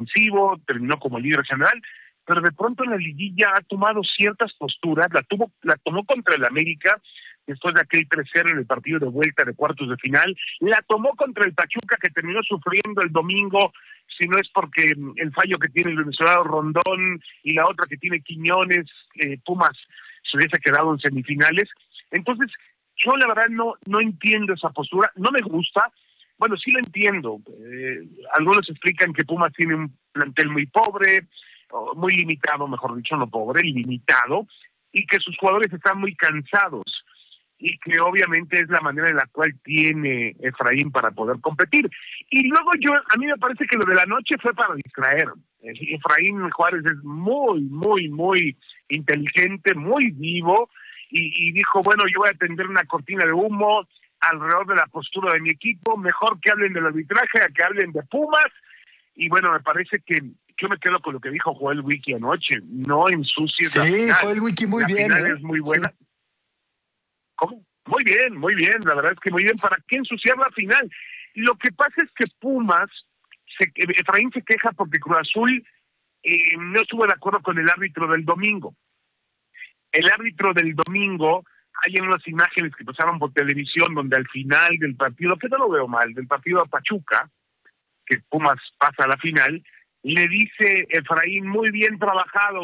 ofensivo, terminó como líder general, pero de pronto en la liguilla ha tomado ciertas posturas, la tomó contra el América, después de aquel 3-0 en el partido de vuelta de cuartos de final, la tomó contra el Pachuca, que terminó sufriendo el domingo, si no es porque el fallo que tiene el venezolano Rondón y la otra que tiene Quiñones, Pumas se hubiese quedado en semifinales. Entonces, yo la verdad no entiendo esa postura, no me gusta. Bueno, sí lo entiendo. Algunos explican que Pumas tiene un plantel muy pobre, muy limitado, mejor dicho, no pobre, limitado, y que sus jugadores están muy cansados, y que obviamente es la manera en la cual tiene Efraín para poder competir. Y luego a mí me parece que lo de la noche fue para distraer. Efraín Juárez es muy, muy, muy inteligente, muy vivo, y dijo, bueno, yo voy a tender una cortina de humo alrededor de la postura de mi equipo, mejor que hablen del arbitraje a que hablen de Pumas, y bueno, me parece que yo me quedo con lo que dijo Joel Wiki anoche, no ensucies la final. Sí, Joel Wiki muy bien. La final es muy buena. Sí. ¿Cómo? Muy bien, la verdad es que muy bien. ¿Para qué ensuciar la final? Lo que pasa es que Pumas, Efraín se queja porque Cruz Azul no estuvo de acuerdo con el árbitro del domingo. El árbitro del domingo, hay unas imágenes que pasaron por televisión donde al final del partido, que no lo veo mal, del partido a Pachuca, que Pumas pasa a la final, le dice Efraín, muy bien trabajado,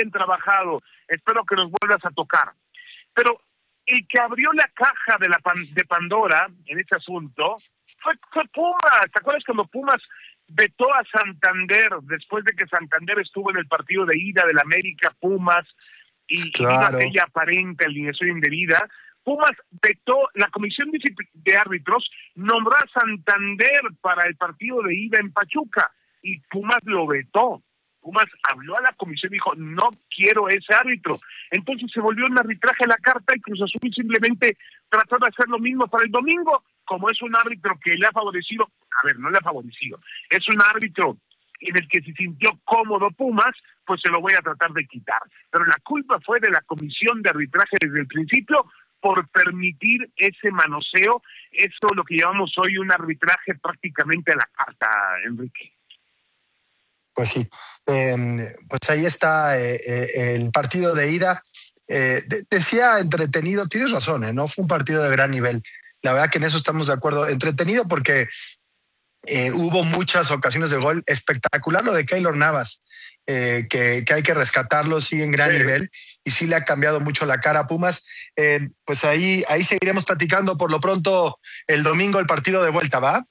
espero que nos vuelvas a tocar. Pero el que abrió la caja de Pandora en este asunto fue Pumas. ¿Te acuerdas cuando Pumas vetó a Santander después de que Santander estuvo en el partido de ida del América, Pumas, y vino aquella aparente alineación indebida? Pumas vetó, la comisión de árbitros nombró a Santander para el partido de ida en Pachuca, y Pumas lo vetó. Pumas habló a la comisión y dijo, no quiero ese árbitro. Entonces se volvió un arbitraje a la carta, y Cruz Azul simplemente trató de hacer lo mismo para el domingo. Como es un árbitro que le ha favorecido, no le ha favorecido, es un árbitro en el que se sintió cómodo Pumas, pues se lo voy a tratar de quitar. Pero la culpa fue de la comisión de arbitraje desde el principio por permitir ese manoseo. Eso es lo que llamamos hoy un arbitraje prácticamente a la carta, Enrique. Pues sí, pues ahí está el partido de ida. Decía entretenido, tienes razón, no fue un partido de gran nivel. La verdad que en eso estamos de acuerdo. Entretenido porque hubo muchas ocasiones de gol. Espectacular lo de Keylor Navas, que hay que rescatarlo, sí, en gran nivel, y sí le ha cambiado mucho la cara a Pumas. Pues ahí seguiremos platicando. Por lo pronto, el domingo el partido de vuelta, ¿va?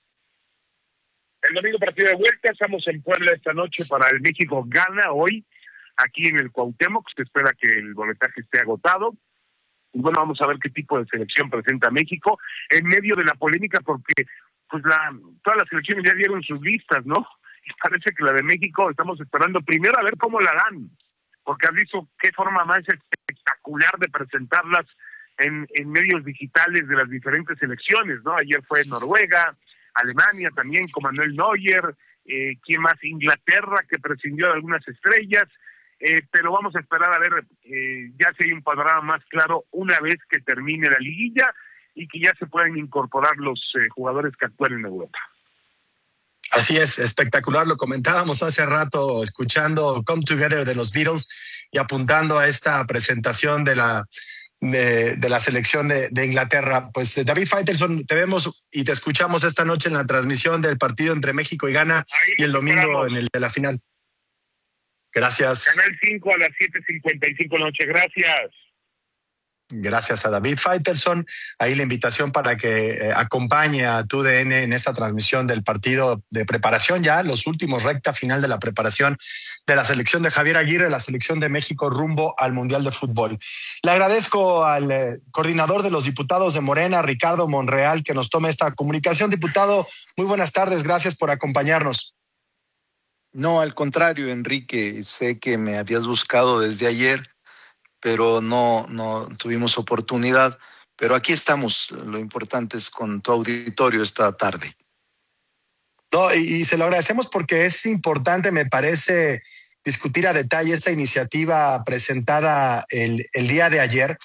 El domingo partido de vuelta, estamos en Puebla esta noche para el México-Ghana hoy, aquí en el Cuauhtémoc. Se espera que el boletaje esté agotado. Y bueno, vamos a ver qué tipo de selección presenta México en medio de la polémica, porque pues todas las selecciones ya dieron sus listas, ¿no? Y parece que la de México estamos esperando primero a ver cómo la dan, porque has visto qué forma más espectacular de presentarlas en medios digitales de las diferentes selecciones, ¿no? Ayer fue Noruega, Alemania también con Manuel Neuer, ¿quién más? Inglaterra, que prescindió de algunas estrellas, pero vamos a esperar a ver ya si hay un panorama más claro una vez que termine la liguilla y que ya se puedan incorporar los jugadores que actúan en Europa. Así es, espectacular, lo comentábamos hace rato escuchando Come Together de los Beatles y apuntando a esta presentación de la selección de Inglaterra. Pues David Faitelson, te vemos y te escuchamos esta noche en la transmisión del partido entre México y Ghana y el domingo en el de la final. Gracias. Canal 5 a las 7:55 de la noche. Gracias. Gracias a David Faitelson. Ahí la invitación para que acompañe a TUDN en esta transmisión del partido de preparación, ya los últimos recta final de la preparación de la selección de Javier Aguirre, la selección de México rumbo al Mundial de Fútbol. Le agradezco al coordinador de los diputados de Morena, Ricardo Monreal, que nos tome esta comunicación. Diputado, muy buenas tardes, gracias por acompañarnos. No, al contrario, Enrique, sé que me habías buscado desde ayer, pero no tuvimos oportunidad. Pero aquí estamos, lo importante es con tu auditorio esta tarde. No, y se lo agradecemos porque es importante, me parece, discutir a detalle esta iniciativa presentada el día de ayer.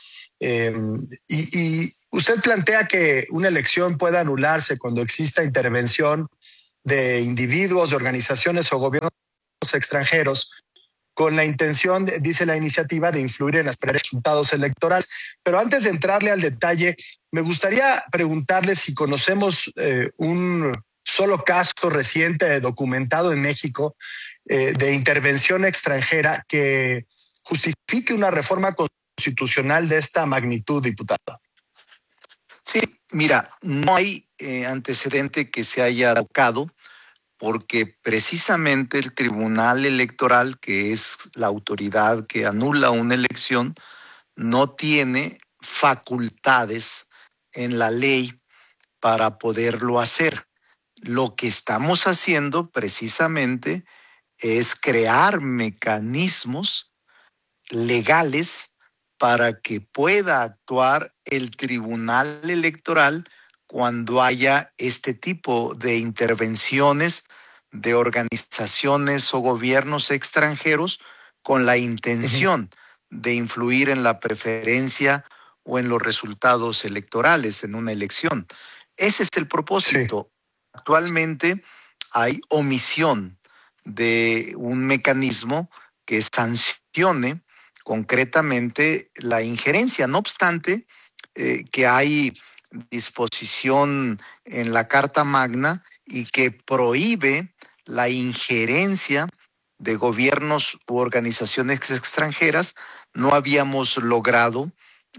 Y usted plantea que una elección pueda anularse cuando exista intervención de individuos, de organizaciones o gobiernos extranjeros con la intención, dice la iniciativa, de influir en los resultados electorales. Pero antes de entrarle al detalle, me gustaría preguntarle si conocemos un solo caso reciente documentado en México de intervención extranjera que justifique una reforma constitucional de esta magnitud, diputado. Sí, mira, no hay antecedente que se haya tocado, porque precisamente el Tribunal Electoral, que es la autoridad que anula una elección, no tiene facultades en la ley para poderlo hacer. Lo que estamos haciendo precisamente es crear mecanismos legales para que pueda actuar el Tribunal Electoral cuando haya este tipo de intervenciones de organizaciones o gobiernos extranjeros con la intención de influir en la preferencia o en los resultados electorales en una elección. Ese es el propósito. Sí. Actualmente hay omisión de un mecanismo que sancione concretamente la injerencia. No obstante, que hay disposición en la Carta Magna y que prohíbe la injerencia de gobiernos u organizaciones extranjeras, no habíamos logrado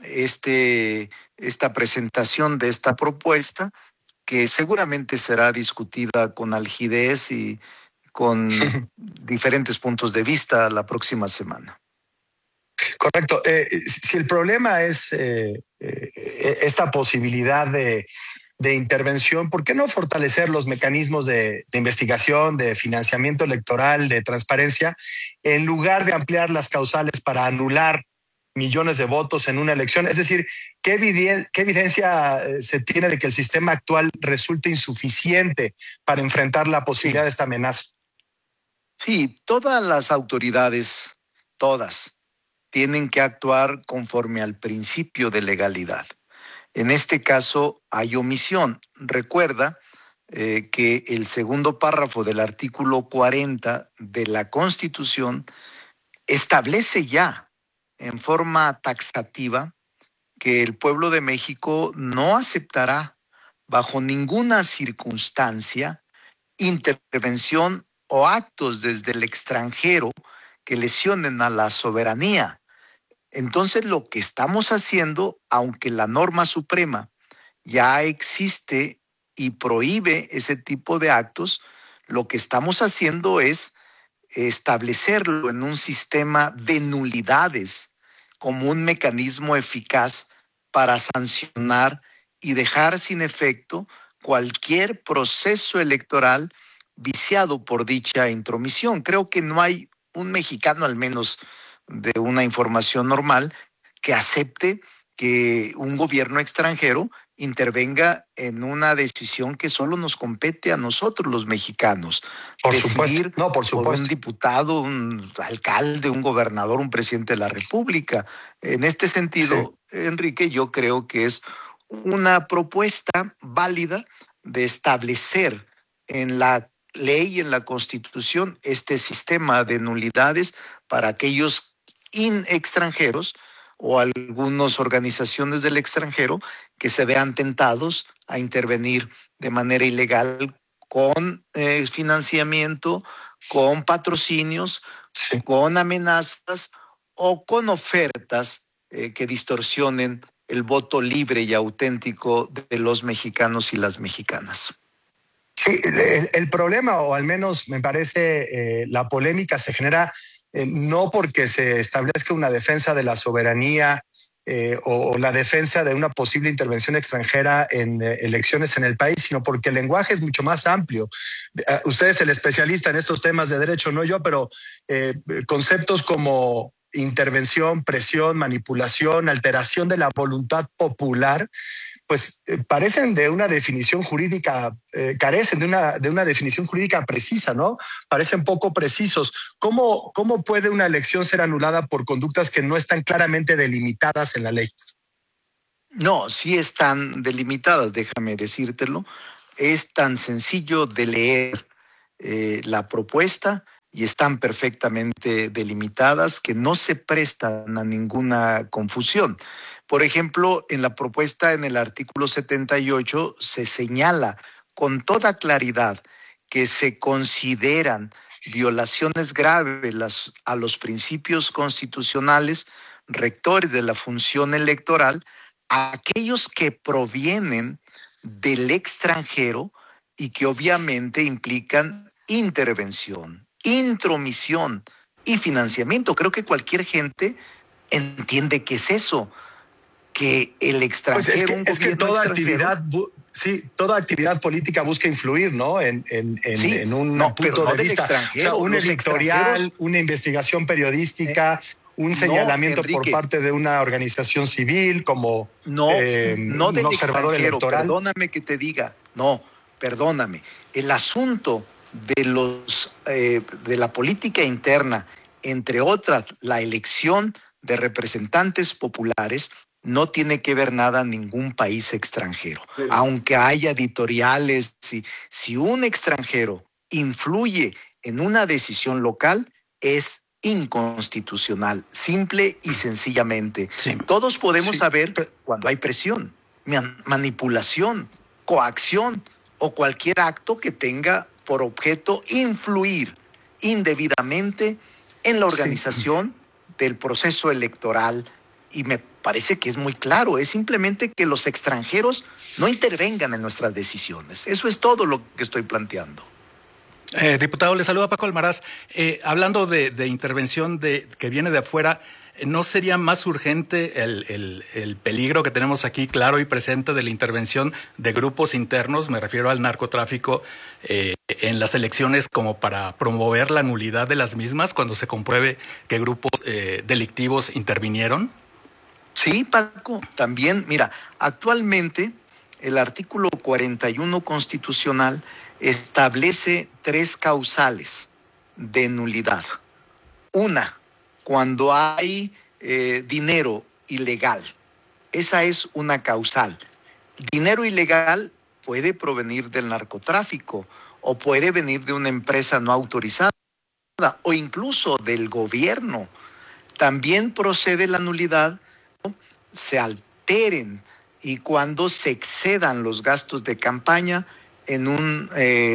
esta presentación de esta propuesta, que seguramente será discutida con algidez y con diferentes puntos de vista la próxima semana. Correcto. Si el problema es esta posibilidad de intervención, ¿por qué no fortalecer los mecanismos de investigación, de financiamiento electoral, de transparencia, en lugar de ampliar las causales para anular millones de votos en una elección? Es decir, ¿qué evidencia se tiene de que el sistema actual resulta insuficiente para enfrentar la posibilidad de esta amenaza? Sí, todas las autoridades, todas, tienen que actuar conforme al principio de legalidad. En este caso hay omisión. Recuerda que el segundo párrafo del artículo 40 de la Constitución establece ya en forma taxativa que el pueblo de México no aceptará bajo ninguna circunstancia intervención o actos desde el extranjero que lesionen a la soberanía. Entonces, lo que estamos haciendo, aunque la norma suprema ya existe y prohíbe ese tipo de actos, lo que estamos haciendo es establecerlo en un sistema de nulidades como un mecanismo eficaz para sancionar y dejar sin efecto cualquier proceso electoral viciado por dicha intromisión. Creo que no hay un mexicano, al menos de una información normal, que acepte que un gobierno extranjero intervenga en una decisión que solo nos compete a nosotros los mexicanos. Por decidir supuesto. No, por supuesto. Por un diputado, un alcalde, un gobernador, un presidente de la República. En este sentido, sí, Enrique, yo creo que es una propuesta válida de establecer en la ley y en la Constitución este sistema de nulidades para aquellos extranjeros o algunas organizaciones del extranjero que se vean tentados a intervenir de manera ilegal con financiamiento, con patrocinios, sí, con amenazas o con ofertas que distorsionen el voto libre y auténtico de los mexicanos y las mexicanas. Sí, el problema, o al menos me parece la polémica, se genera no porque se establezca una defensa de la soberanía o la defensa de una posible intervención extranjera en elecciones en el país, sino porque el lenguaje es mucho más amplio. Usted es el especialista en estos temas de derecho, no yo, pero conceptos como intervención, presión, manipulación, alteración de la voluntad popular, pues parecen de una definición jurídica, carecen de una definición jurídica precisa, ¿no? Parecen poco precisos. ¿Cómo puede una elección ser anulada por conductas que no están claramente delimitadas en la ley? No, sí están delimitadas, déjame decírtelo. Es tan sencillo de leer la propuesta y están perfectamente delimitadas que no se prestan a ninguna confusión. Por ejemplo, en la propuesta en el artículo 78 se señala con toda claridad que se consideran violaciones graves a los principios constitucionales rectores de la función electoral a aquellos que provienen del extranjero y que obviamente implican intervención, intromisión y financiamiento. Creo que cualquier gente entiende qué es eso, que el extranjero... Pues es que toda actividad... Sí, toda actividad política busca influir, ¿no? En un punto de vista. O sea, un editorial, una investigación periodística, un señalamiento por parte de una organización civil como un observador electoral. Perdóname que te diga, perdóname. El asunto de la política interna, entre otras, la elección de representantes populares, no tiene que ver nada ningún país extranjero. Sí. Aunque haya editoriales, si un extranjero influye en una decisión local, es inconstitucional, simple y sencillamente. Sí. Todos podemos saber cuando hay presión, manipulación, coacción o cualquier acto que tenga por objeto influir indebidamente en la organización del proceso electoral. Y me parece que es muy claro, es simplemente que los extranjeros no intervengan en nuestras decisiones. Eso es todo lo que estoy planteando. Diputado, le saluda Paco Almaraz. Hablando de intervención que viene de afuera, ¿no sería más urgente el peligro que tenemos aquí claro y presente de la intervención de grupos internos, me refiero al narcotráfico, en las elecciones como para promover la nulidad de las mismas cuando se compruebe que grupos delictivos intervinieron? Sí, Paco, también, mira, actualmente el artículo 41 constitucional establece 3 causales de nulidad. Una, cuando hay dinero ilegal. Esa es una causal. Dinero ilegal puede provenir del narcotráfico o puede venir de una empresa no autorizada o incluso del gobierno. También procede la nulidad, se alteren y cuando se excedan los gastos de campaña en un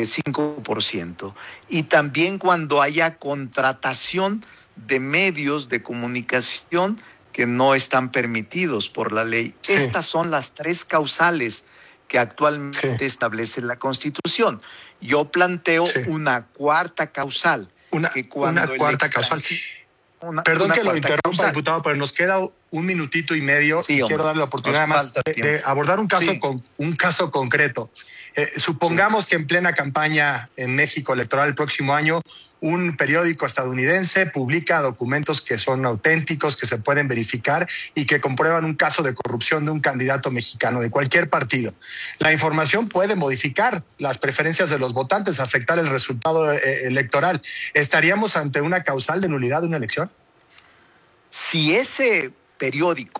5%. Y también cuando haya contratación de medios de comunicación que no están permitidos por la ley. Sí. Estas son las 3 causales que actualmente establece la Constitución. Yo planteo una cuarta causal. Una cuarta causal. Perdón que lo interrumpa, diputado, pero nos queda un minutito y medio y quiero darle la oportunidad además de abordar un caso concreto. Supongamos que en plena campaña en México electoral el próximo año, un periódico estadounidense publica documentos que son auténticos, que se pueden verificar y que comprueban un caso de corrupción de un candidato mexicano de cualquier partido. La información puede modificar las preferencias de los votantes, afectar el resultado electoral. ¿Estaríamos ante una causal de nulidad de una elección? Si ese periódico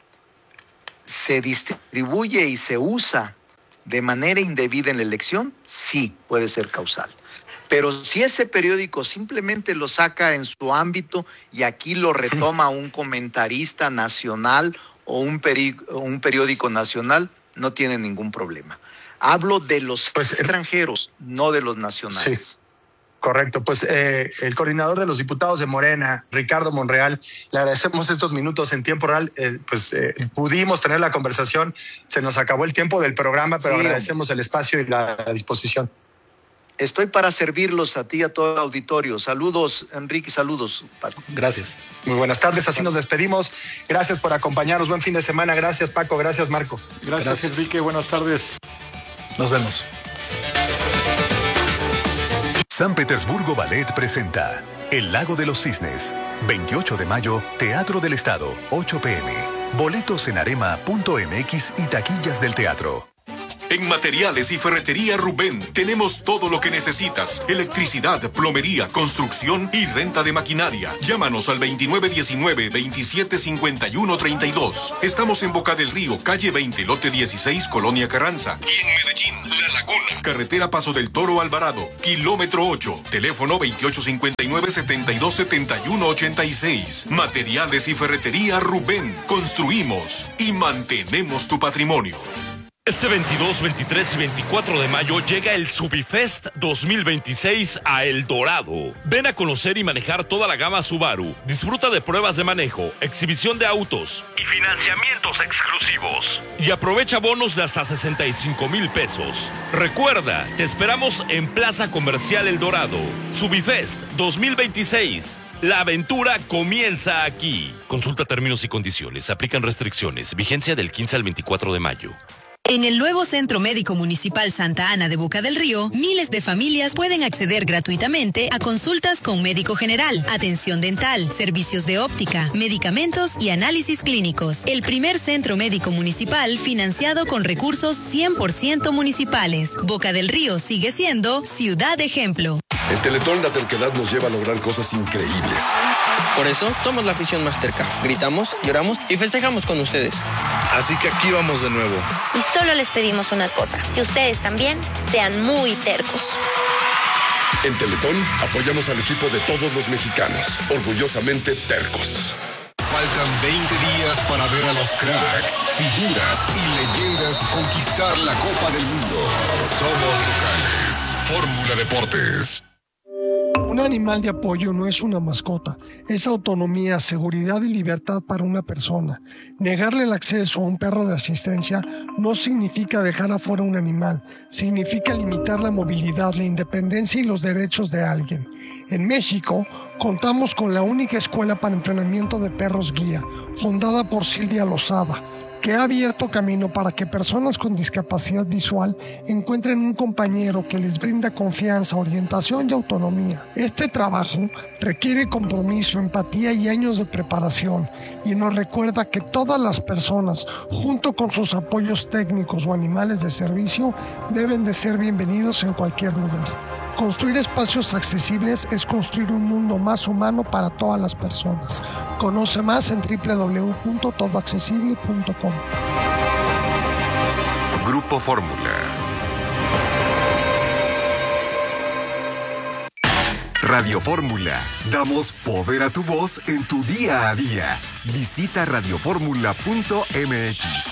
se distribuye y se usa de manera indebida en la elección, sí puede ser causal. Pero si ese periódico simplemente lo saca en su ámbito y aquí lo retoma un comentarista nacional o un periódico nacional, no tiene ningún problema. Hablo de los extranjeros, no de los nacionales. Sí. Correcto, pues el coordinador de los diputados de Morena, Ricardo Monreal, le agradecemos estos minutos en tiempo real, pudimos tener la conversación, se nos acabó el tiempo del programa, pero agradecemos el espacio y la disposición. Estoy para servirlos a ti y a todo el auditorio. Saludos, Enrique, saludos, Paco. Gracias. Muy buenas tardes, así nos despedimos. Gracias por acompañarnos, buen fin de semana. Gracias, Paco, gracias, Marco. Gracias. Enrique, buenas tardes. Nos vemos. San Petersburgo Ballet presenta El Lago de los Cisnes. 28 de mayo, Teatro del Estado, 8 p.m. Boletos en arema.mx y taquillas del teatro. En Materiales y Ferretería Rubén tenemos todo lo que necesitas: electricidad, plomería, construcción y renta de maquinaria. Llámanos al 2919-275132. Estamos en Boca del Río, calle 20, lote 16, Colonia Carranza. Y en Medellín, La Laguna, carretera Paso del Toro Alvarado, kilómetro 8. Teléfono 2859-727186. Materiales y Ferretería Rubén. Construimos y mantenemos tu patrimonio. Este 22, 23 y 24 de mayo llega el Subifest 2026 a El Dorado. Ven a conocer y manejar toda la gama Subaru. Disfruta de pruebas de manejo, exhibición de autos y financiamientos exclusivos. Y aprovecha bonos de hasta 65,000 pesos. Recuerda, te esperamos en Plaza Comercial El Dorado. Subifest 2026. La aventura comienza aquí. Consulta términos y condiciones. Aplican restricciones. Vigencia del 15 al 24 de mayo. En el nuevo Centro Médico Municipal Santa Ana de Boca del Río, miles de familias pueden acceder gratuitamente a consultas con médico general, atención dental, servicios de óptica, medicamentos y análisis clínicos. El primer centro médico municipal financiado con recursos 100% municipales. Boca del Río sigue siendo ciudad ejemplo. En Teletón la terquedad nos lleva a lograr cosas increíbles. Por eso somos la afición más terca. Gritamos, lloramos y festejamos con ustedes. Así que aquí vamos de nuevo. Y solo les pedimos una cosa, que ustedes también sean muy tercos. En Teletón apoyamos al equipo de todos los mexicanos, orgullosamente tercos. Faltan 20 días para ver a los cracks, figuras y leyendas conquistar la Copa del Mundo. Somos locales. Fórmula Deportes. Un animal de apoyo no es una mascota, es autonomía, seguridad y libertad para una persona. Negarle el acceso a un perro de asistencia no significa dejar afuera un animal, significa limitar la movilidad, la independencia y los derechos de alguien. En México, contamos con la única escuela para entrenamiento de perros guía, fundada por Silvia Lozada, que ha abierto camino para que personas con discapacidad visual encuentren un compañero que les brinda confianza, orientación y autonomía. Este trabajo requiere compromiso, empatía y años de preparación, y nos recuerda que todas las personas, junto con sus apoyos técnicos o animales de servicio, deben de ser bienvenidos en cualquier lugar. Construir espacios accesibles es construir un mundo más humano para todas las personas. Conoce más en www.todoaccesible.com. Grupo Fórmula. Radio Fórmula. Damos poder a tu voz en tu día a día. Visita radioformula.mx.